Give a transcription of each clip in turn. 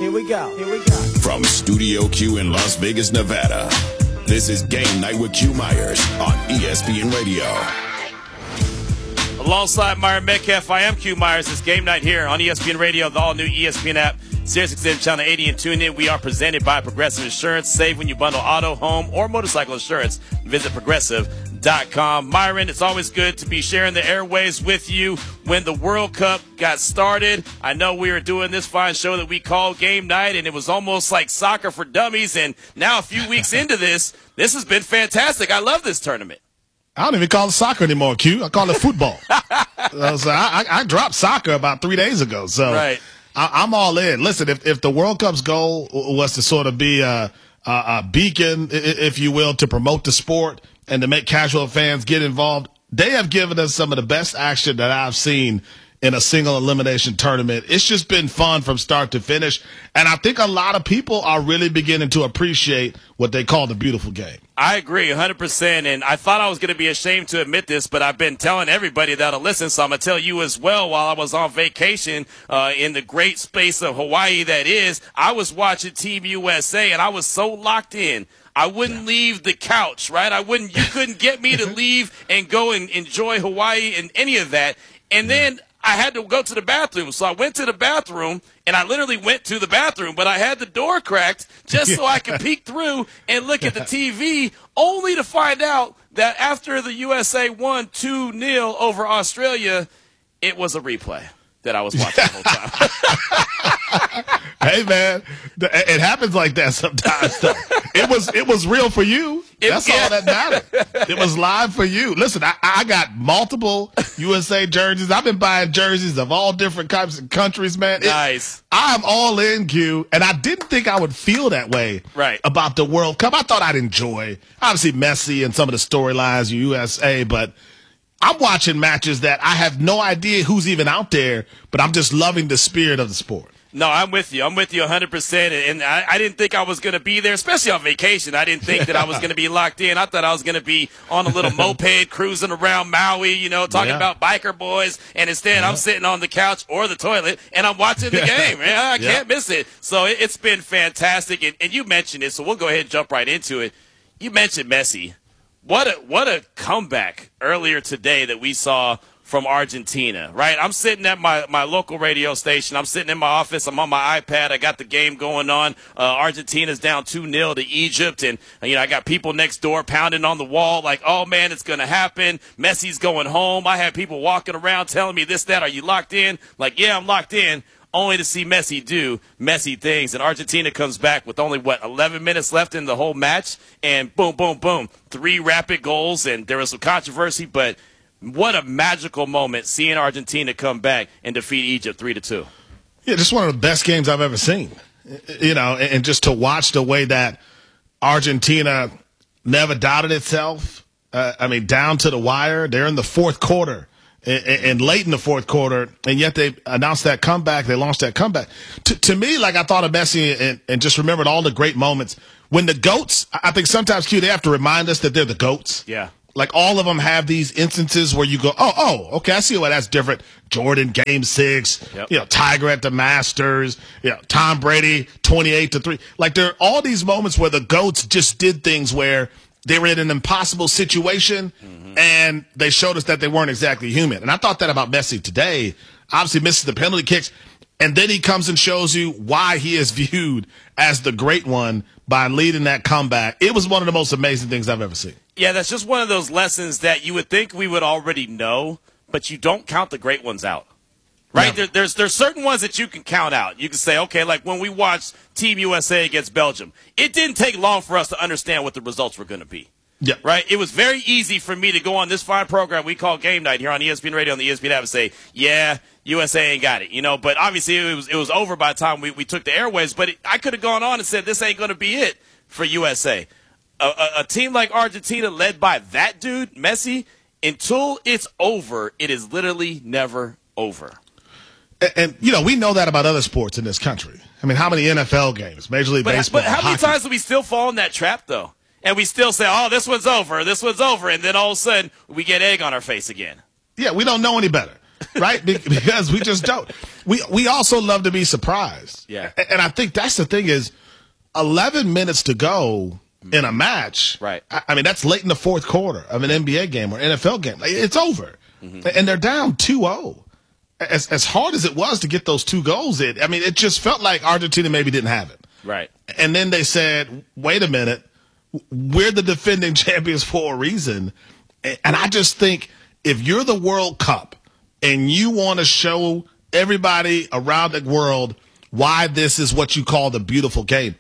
Here we go. From Studio Q in Las Vegas, Nevada, this is Game Night with Q Myers on ESPN Radio. Alongside Myron Metcalf, I am Q Myers. It's Game Night here on ESPN Radio, the all-new ESPN app, SiriusXM Channel 80, and tune in. We are presented by Progressive Insurance. Save when you bundle auto, home, or motorcycle insurance. Visit Progressive.com. Myron, it's always good to be sharing the airways with you. When the World Cup got started, I know we were doing this fine show that we called Game Night, and it was almost like soccer for dummies. And now a few weeks into this has been fantastic. I love this tournament. I don't even call it soccer anymore, Q. I call it football. So I dropped soccer about 3 days ago. So right. I'm all in. Listen, if the World Cup's goal was to sort of be a beacon, if you will, to promote the sport and to make casual fans get involved, they have given us some of the best action that I've seen in a single elimination tournament. It's just been fun from start to finish. And I think a lot of people are really beginning to appreciate what they call the beautiful game. I agree 100%. And I thought I was going to be ashamed to admit this, but I've been telling everybody that'll listen. So I'm going to tell you as well. While I was on vacation in the great space of Hawaii that is, I was watching Team USA and I was so locked in. I wouldn't leave the couch, right? You couldn't get me to leave and go and enjoy Hawaii and any of that. And then I had to go to the bathroom. So I went to the bathroom, and I literally went to the bathroom, but I had the door cracked just so I could peek through and look at the TV, only to find out that after the USA won 2-0 over Australia, it was a replay that I was watching the whole time. Hey, man, it happens like that sometimes. It was real for you. That's all that mattered. It was live for you. Listen, I got multiple USA jerseys. I've been buying jerseys of all different types of countries, man. Nice. I'm all in, Q, and I didn't think I would feel that way about the World Cup. I thought I'd enjoy, obviously, Messi and some of the storylines in USA, but I'm watching matches that I have no idea who's even out there, but I'm just loving the spirit of the sport. No, I'm with you. I'm with you 100%. And I didn't think I was going to be there, especially on vacation. I didn't think that I was going to be locked in. I thought I was going to be on a little moped cruising around Maui, talking about biker boys. And instead, I'm sitting on the couch or the toilet, and I'm watching the game. Man, I can't miss it. So it's been fantastic. And you mentioned it, so we'll go ahead and jump right into it. You mentioned Messi. What a comeback earlier today that we saw from Argentina, right? I'm sitting at my local radio station. I'm sitting in my office. I'm on my iPad. I got the game going on. Argentina's down 2-0 to Egypt. And, I got people next door pounding on the wall like, oh, man, it's going to happen. Messi's going home. I had people walking around telling me this, that. Are you locked in? Like, yeah, I'm locked in. Only to see Messi do Messi things. And Argentina comes back with only, 11 minutes left in the whole match. And boom, boom, boom. 3 rapid goals. And there was some controversy, but what a magical moment seeing Argentina come back and defeat Egypt 3-2. Yeah, just one of the best games I've ever seen. And just to watch the way that Argentina never doubted itself. Down to the wire. They're in the fourth quarter and late in the fourth quarter, and yet they announced that comeback. They launched that comeback. To me, like I thought of Messi and just remembered all the great moments. When the GOATs, I think sometimes, Q, they have to remind us that they're the GOATs. Yeah. Like all of them have these instances where you go, okay, I see why that's different. Jordan, Game 6, Tiger at the Masters, Tom Brady, 28-3. Like there are all these moments where the GOATs just did things where they were in an impossible situation and they showed us that they weren't exactly human. And I thought that about Messi today. Obviously misses the penalty kicks. And then he comes and shows you why he is viewed as the great one by leading that comeback. It was one of the most amazing things I've ever seen. Yeah, that's just one of those lessons that you would think we would already know, but you don't count the great ones out. Right? Yeah. There's certain ones that you can count out. You can say, okay, like when we watched Team USA against Belgium, it didn't take long for us to understand what the results were going to be. Yeah. Right? It was very easy for me to go on this fine program we call Game Night here on ESPN Radio on the ESPN app and say, yeah, USA ain't got it, But obviously it was over by the time we took the airwaves. But I could have gone on and said this ain't going to be it for USA. A team like Argentina led by that dude, Messi, until it's over, it is literally never over. And we know that about other sports in this country. I mean, how many NFL games, Major League Baseball, but how many hockey? times do we still fall in that trap, though? And we still say, oh, this one's over, and then all of a sudden we get egg on our face again. Yeah, we don't know any better, right? Because we just don't. we also love to be surprised. Yeah. And I think that's the thing is 11 minutes to go in a match. Right. I mean, that's late in the fourth quarter of an NBA game or NFL game. It's over. And they're down 2-0. As hard as it was to get those 2 goals in, I mean, it just felt like Argentina maybe didn't have it. Right. And then they said, wait a minute, we're the defending champions for a reason. And I just think if you're the World Cup and you want to show everybody around the world why this is what you call the beautiful game,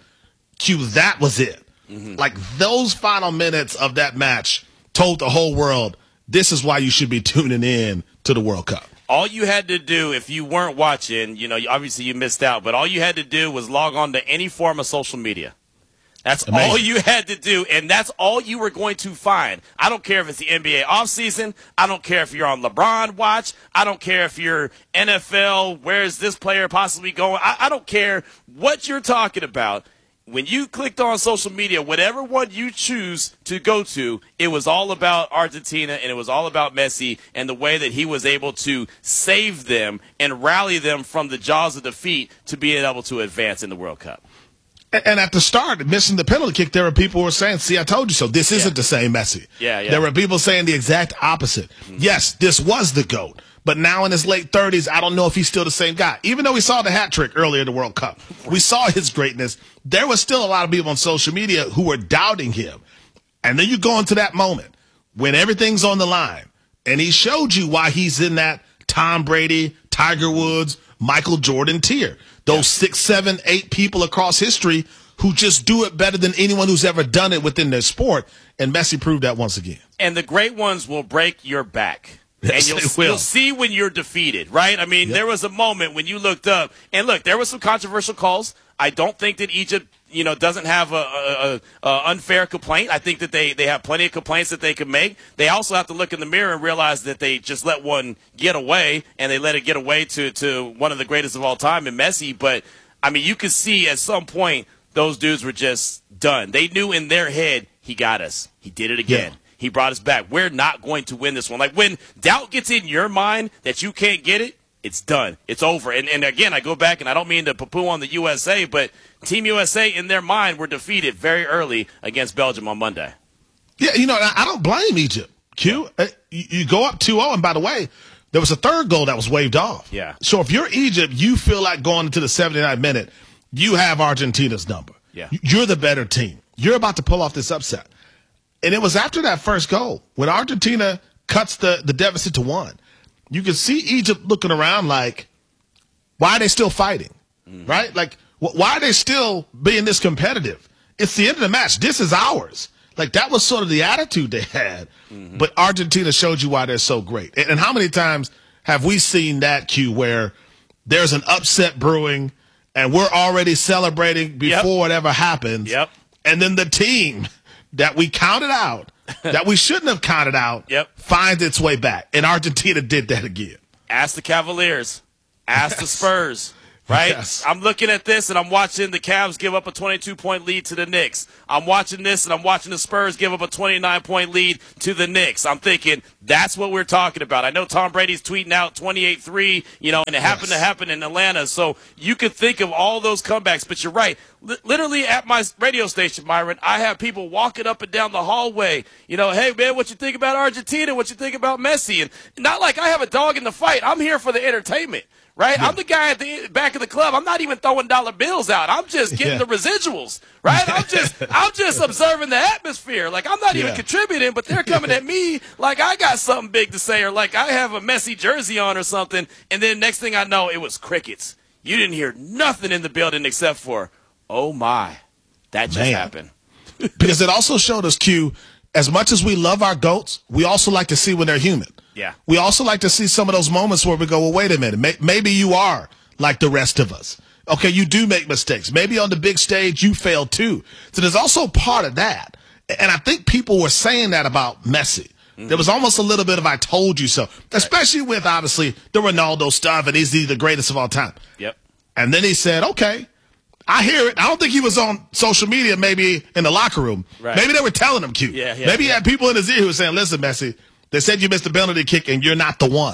that was it. Like those final minutes of that match told the whole world, this is why you should be tuning in to the World Cup. All you had to do, if you weren't watching, obviously you missed out, but all you had to do was log on to any form of social media. That's amazing. All you had to do, and that's all you were going to find. I don't care if it's the NBA offseason. I don't care if you're on LeBron watch. I don't care if you're NFL, where's this player possibly going. I don't care what you're talking about. When you clicked on social media, whatever one you choose to go to, it was all about Argentina and it was all about Messi and the way that he was able to save them and rally them from the jaws of defeat to be able to advance in the World Cup. And at the start, missing the penalty kick, there were people who were saying, see, I told you so. This isn't the same Messi. Yeah. There were people saying the exact opposite. Yes, this was the GOAT. But now in his late 30s, I don't know if he's still the same guy. Even though we saw the hat trick earlier in the World Cup, we saw his greatness. There was still a lot of people on social media who were doubting him. And then you go into that moment when everything's on the line, and he showed you why he's in that Tom Brady, Tiger Woods, Michael Jordan tier. Those 6, 7, 8 people across history who just do it better than anyone who's ever done it within their sport. And Messi proved that once again. And the great ones will break your back. Yes, and you'll see when you're defeated, right? I mean, there was a moment when you looked up, and look, there were some controversial calls. I don't think that Egypt, doesn't have a unfair complaint. I think that they have plenty of complaints that they could make. They also have to look in the mirror and realize that they just let one get away, and they let it get away to one of the greatest of all time in Messi. But, I mean, you could see at some point those dudes were just done. They knew in their head, he got us. He did it again. Yeah. He brought us back. We're not going to win this one. Like when doubt gets in your mind that you can't get it, it's done. It's over. And again, I go back, and I don't mean to poo-poo on the USA, but Team USA in their mind were defeated very early against Belgium on Monday. Yeah, I don't blame Egypt. Q, you go up 2-0, and by the way, there was a third goal that was waved off. Yeah. So if you're Egypt, you feel like going into the 79th minute, you have Argentina's number. Yeah. You're the better team. You're about to pull off this upset. And it was after that first goal, when Argentina cuts the deficit to 1, you could see Egypt looking around like, why are they still fighting? Right? Like, why are they still being this competitive? It's the end of the match. This is ours. Like, that was sort of the attitude they had. But Argentina showed you why they're so great. And how many times have we seen that, Q, where there's an upset brewing and we're already celebrating before it ever happens. Yep. And then the team that we counted out, that we shouldn't have counted out, finds its way back. And Argentina did that again. Ask the Cavaliers. Ask the Spurs. Right? Yes. I'm looking at this, and I'm watching the Cavs give up a 22-point lead to the Knicks. I'm watching this, and I'm watching the Spurs give up a 29-point lead to the Knicks. I'm thinking, that's what we're talking about. I know Tom Brady's tweeting out 28-3, and it happened to happen in Atlanta. So you could think of all those comebacks, but you're right. Literally at my radio station, Myron, I have people walking up and down the hallway. Hey, man, what you think about Argentina? What you think about Messi? And not like I have a dog in the fight. I'm here for the entertainment. Right? Yeah. I'm the guy at the back of the club. I'm not even throwing dollar bills out. I'm just getting the residuals. Right? I'm just observing the atmosphere. Like, I'm not even contributing, but they're coming at me like I got something big to say or like I have a Messi jersey on or something. And then next thing I know, it was crickets. You didn't hear nothing in the building except for, oh my, that just happened. Because it also showed us, Q, as much as we love our GOATs, we also like to see when they're human. Yeah. We also like to see some of those moments where we go, well, wait a minute. Maybe you are like the rest of us. Okay, you do make mistakes. Maybe on the big stage you fail too. So there's also part of that. And I think people were saying that about Messi. There was almost a little bit of I told you so, especially with, obviously, the Ronaldo stuff, and he's the greatest of all time. Yep. And then he said, okay, I hear it. I don't think he was on social media, maybe in the locker room. Right. Maybe they were telling him, Q. Maybe he had people in his ear who were saying, listen, Messi, they said you missed the penalty kick and you're not the one.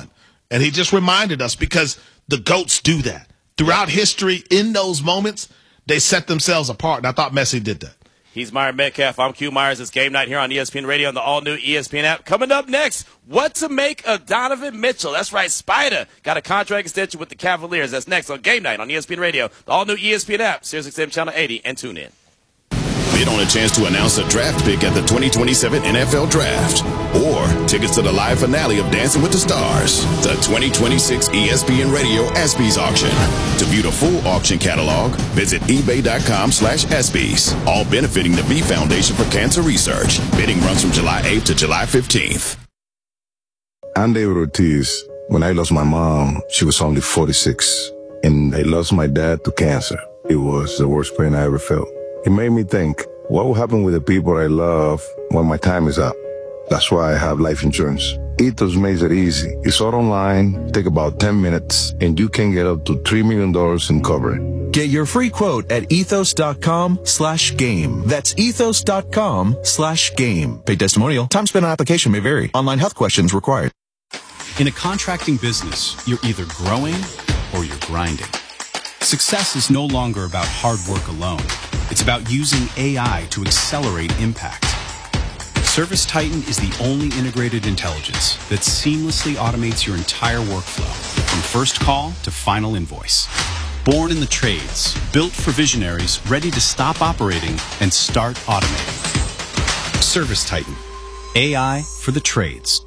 And he just reminded us because the GOATs do that. Throughout history, in those moments, they set themselves apart. And I thought Messi did that. He's Meyer Metcalf. I'm Q Myers. It's Game Night here on ESPN Radio and the all-new ESPN app. Coming up next, what to make of Donovan Mitchell. That's right, Spider got a contract extension with the Cavaliers. That's next on Game Night on ESPN Radio, the all-new ESPN app, SiriusXM Channel 80, and tune in. Bid on a chance to announce a draft pick at the 2027 NFL Draft. Or tickets to the live finale of Dancing with the Stars. The 2026 ESPN Radio ESPYs auction. To view the full auction catalog, visit ebay.com/ESPYs. All benefiting the V Foundation for Cancer Research. Bidding runs from July 8th to July 15th. I'm David Ortiz. When I lost my mom, she was only 46. And I lost my dad to cancer. It was the worst pain I ever felt. It made me think, what will happen with the people I love when my time is up? That's why I have life insurance. Ethos makes it easy. It's all online, take about 10 minutes, and you can get up to $3 million in coverage. Get your free quote at ethos.com/game. That's ethos.com/game. Paid testimonial. Time spent on application may vary. Online health questions required. In a contracting business, you're either growing or you're grinding. Success is no longer about hard work alone. It's about using AI to accelerate impact. ServiceTitan is the only integrated intelligence that seamlessly automates your entire workflow, from first call to final invoice. Born in the trades, built for visionaries ready to stop operating and start automating. ServiceTitan, AI for the trades.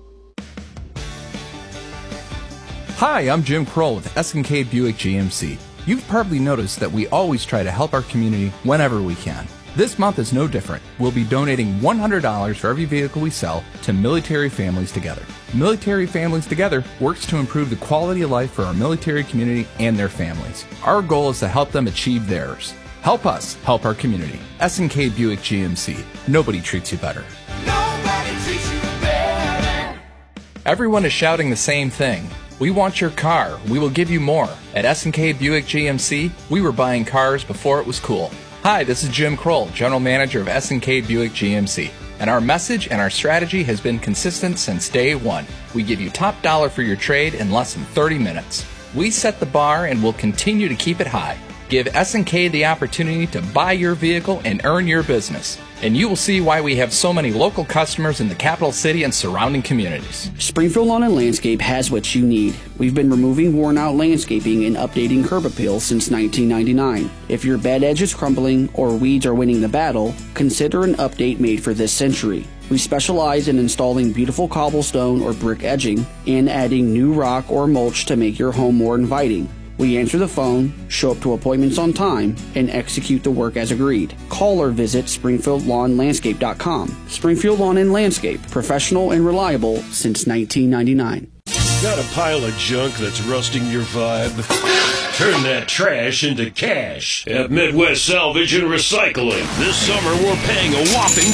Hi, I'm Jim Kroll with S&K Buick GMC. You've probably noticed that we always try to help our community whenever we can. This month is no different. We'll be donating $100 for every vehicle we sell to Military Families Together. Military Families Together works to improve the quality of life for our military community and their families. Our goal is to help them achieve theirs. Help us help our community. S&K Buick GMC. Nobody treats you better. Nobody treats you better. Everyone is shouting the same thing. We want your car. We will give you more. At S&K Buick GMC, we were buying cars before it was cool. Hi, this is Jim Kroll, General Manager of S&K Buick GMC. And our message and our strategy has been consistent since day one. We give you top dollar for your trade in less than 30 minutes. We set the bar and will continue to keep it high. Give S&K the opportunity to buy your vehicle and earn your business. And you will see why we have so many local customers in the capital city and surrounding communities. Springfield Lawn and Landscape has what you need. We've been removing worn-out landscaping and updating curb appeal since 1999. If your bed edge is crumbling or weeds are winning the battle, consider an update made for this century. We specialize in installing beautiful cobblestone or brick edging and adding new rock or mulch to make your home more inviting. We answer the phone, show up to appointments on time, and execute the work as agreed. Call or visit SpringfieldLawnLandscape.com. Springfield Lawn and Landscape, professional and reliable since 1999. Got a pile of junk that's rusting your vibe? Turn that trash into cash at Midwest Salvage and Recycling. This summer, we're paying a whopping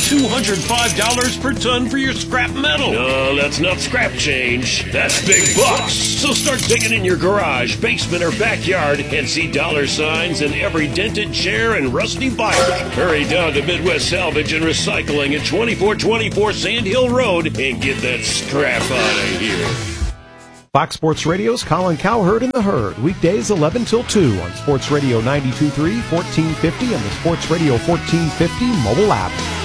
$205 per ton for your scrap metal. No, that's not scrap change. That's big bucks. So start digging in your garage, basement, or backyard and see dollar signs in every dented chair and rusty bike. Hurry down to Midwest Salvage and Recycling at 2424 Sand Hill Road and get that scrap out of here. Fox Sports Radio's Colin Cowherd and the Herd, weekdays 11 till 2 on Sports Radio 92.3, 1450, and the Sports Radio 1450 mobile app.